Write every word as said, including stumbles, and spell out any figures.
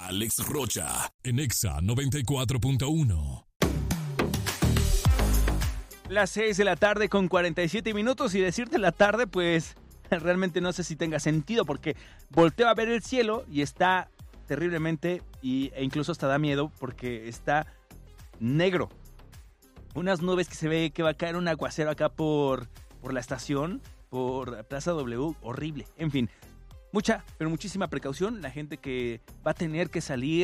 Alex Rocha, en Exa noventa y cuatro punto uno. Las seis de la tarde con cuarenta y siete minutos, y decirte la tarde, pues realmente no sé si tenga sentido, porque volteo a ver el cielo y está terriblemente, y, e incluso hasta da miedo porque está negro. Unas nubes que se ve que va a caer un aguacero acá por, por la estación, por Plaza W, horrible. En fin, mucha, pero muchísima precaución, la gente que va a tener que salir